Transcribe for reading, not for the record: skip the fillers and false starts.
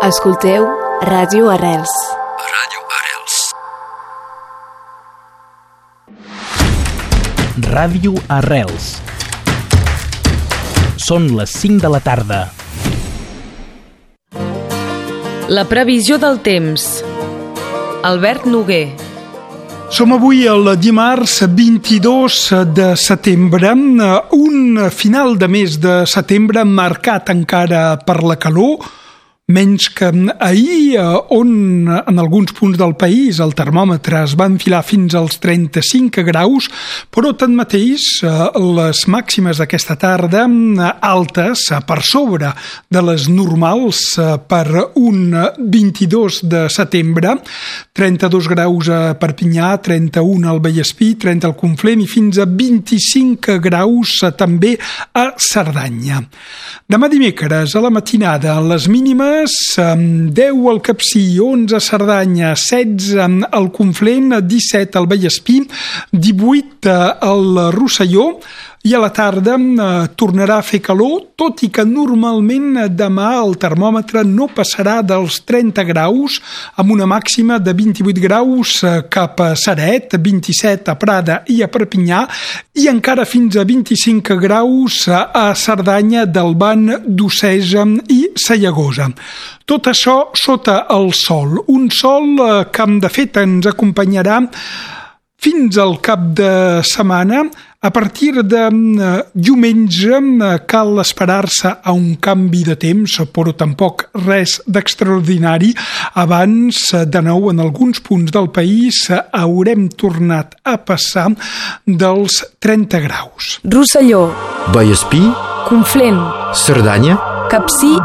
Escolteu Ràdio Arrels. Ràdio Arrels. Ràdio Arrels. Són les 5 de la tarda. La previsió del temps. Albert Noguer. Som avui el dimarts 22 de setembre, un final de mes de setembre marcat encara per la calor, menys que ahir, on en alguns punts del país el termòmetre es va enfilar fins als 35 graus, però tanmateix les màximes d'aquesta tarda altes, per sobre de les normals per un 22 de setembre, 32 graus a Perpinyà, 31 al Vallespí, 30 al Conflent i fins a 25 graus també a Cerdanya. Demà dimecres a la matinada les mínimes 10 al Capcir, 11 a Cerdanya, 16 al Conflent, 17 al Vallespí, 18 al Rosselló, i a la tarda tornarà a fer calor, tot i que normalment demà el termòmetre no passarà dels 30 graus, amb una màxima de 28 graus cap a Ceret, 27 a Prada i a Perpinyà, i encara fins a 25 graus a Cerdanya, Delban, D'Oceja i Sallagosa. Tot això sota el sol, un sol que de fet ens acompanyarà fins al cap de setmana. A partir de diumenge cal esperar-se a un canvi de temps, però tampoc res d'extraordinari. Abans, de nou, en alguns punts del país haurem tornat a passar dels 30 graus. Rosselló. Vallespí. Conflent. Cerdanya. Capcir